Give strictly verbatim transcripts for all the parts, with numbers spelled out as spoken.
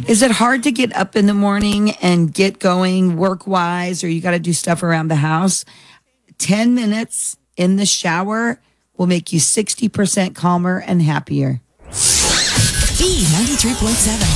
Is it hard to get up in the morning and get going work-wise, or you got to do stuff around the house? ten minutes in the shower will make you sixty percent calmer and happier. B ninety-three point seven.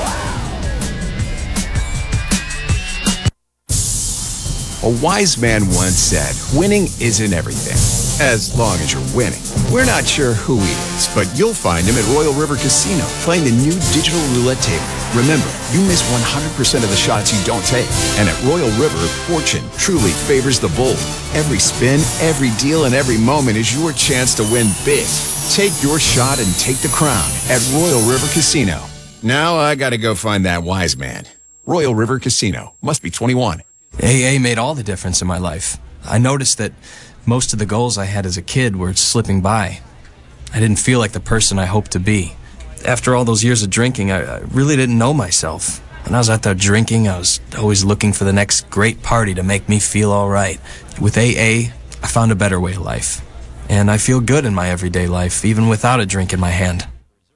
A wise man once said, winning isn't everything, as long as you're winning. We're not sure who he is, but you'll find him at Royal River Casino, playing the new digital roulette table. Remember, you miss one hundred percent of the shots you don't take. And at Royal River, fortune truly favors the bold. Every spin, every deal, and every moment is your chance to win big. Take your shot and take the crown at Royal River Casino. Now I gotta go find that wise man. Royal River Casino. Must be twenty-one. A A made all the difference in my life. I noticed that most of the goals I had as a kid were slipping by. I didn't feel like the person I hoped to be. After all those years of drinking, I, I really didn't know myself. When I was out there drinking, I was always looking for the next great party to make me feel all right. With A A, I found a better way of life. And I feel good in my everyday life, even without a drink in my hand.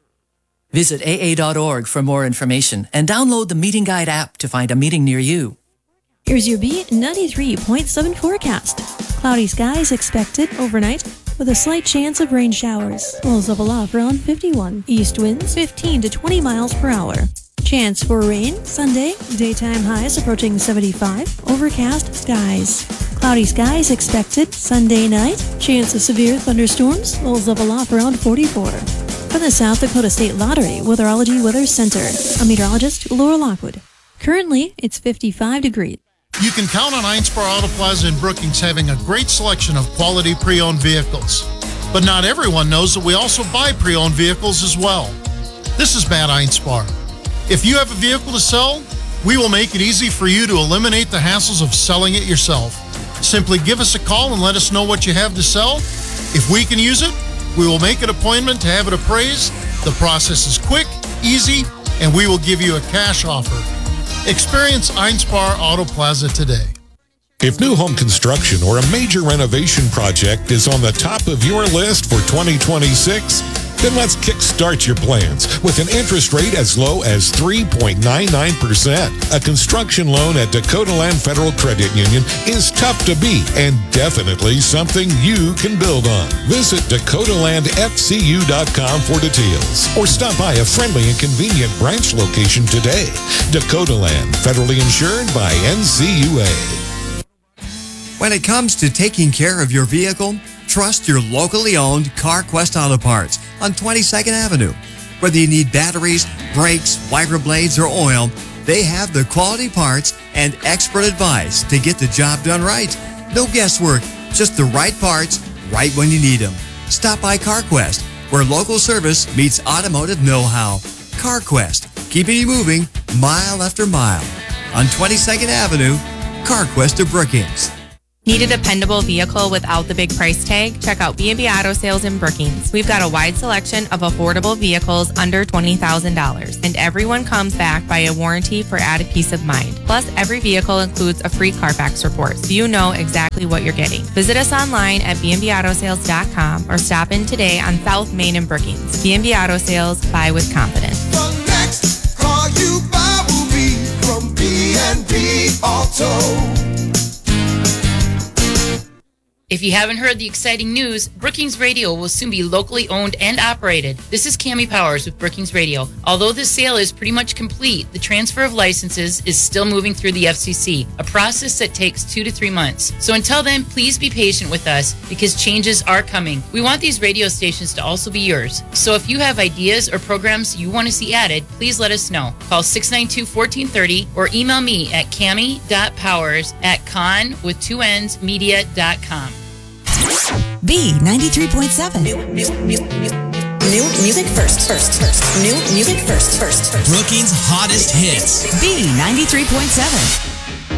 Visit A A dot org for more information and download the Meeting Guide app to find a meeting near you. Here's your B ninety-three point seven forecast. Cloudy skies expected overnight with a slight chance of rain showers. Lows level off around fifty-one. East winds fifteen to twenty miles per hour. Chance for rain Sunday. Daytime highs approaching seventy-five. Overcast skies. Cloudy skies expected Sunday night. Chance of severe thunderstorms. Lows level off around forty-four. From the South Dakota State Lottery Weatherology Weather Center, I'm meteorologist Laura Lockwood. Currently, it's fifty-five degrees. You can count on Einspar Auto Plaza in Brookings having a great selection of quality pre-owned vehicles. But not everyone knows that we also buy pre-owned vehicles as well. This is Matt Einspar. If you have a vehicle to sell, we will make it easy for you to eliminate the hassles of selling it yourself. Simply give us a call and let us know what you have to sell. If we can use it, we will make an appointment to have it appraised. The process is quick, easy, and we will give you a cash offer. Experience Einspar Auto Plaza today. If new home construction or a major renovation project is on the top of your list for twenty twenty-six, then let's kickstart your plans with an interest rate as low as three point nine nine percent. A construction loan at Dakota Land Federal Credit Union is tough to beat and definitely something you can build on. Visit Dakota Land F C U dot com for details or stop by a friendly and convenient branch location today. Dakota Land, federally insured by N C U A. When it comes to taking care of your vehicle, trust your locally owned CarQuest Auto Parts on twenty-second Avenue. Whether you need batteries, brakes, wiper blades, or oil, they have the quality parts and expert advice to get the job done right. No guesswork, just the right parts, right when you need them. Stop by CarQuest, where local service meets automotive know-how. CarQuest, keeping you moving mile after mile. On twenty-second Avenue, CarQuest of Brookings. Need a dependable vehicle without the big price tag? Check out B and B Auto Sales in Brookings. We've got a wide selection of affordable vehicles under twenty thousand dollars, and everyone comes back by a warranty for added peace of mind. Plus, every vehicle includes a free Carfax report, so you know exactly what you're getting. Visit us online at b and b auto sales dot com or stop in today on South Main in Brookings. B and B Auto Sales, buy with confidence. The next car you buy will be from B and B Auto. If you haven't heard the exciting news, Brookings Radio will soon be locally owned and operated. This is Cammie Powers with Brookings Radio. Although the sale is pretty much complete, the transfer of licenses is still moving through the F C C, a process that takes two to three months. So until then, please be patient with us because changes are coming. We want these radio stations to also be yours. So if you have ideas or programs you want to see added, please let us know. Call six nine two, one four three zero or email me at cammie dot powers at con with two N's media dot com. B ninety-three point seven. New, new, new, new, new music first, first, first. New music first, first, first. Brookings' hottest hits. B ninety-three point seven.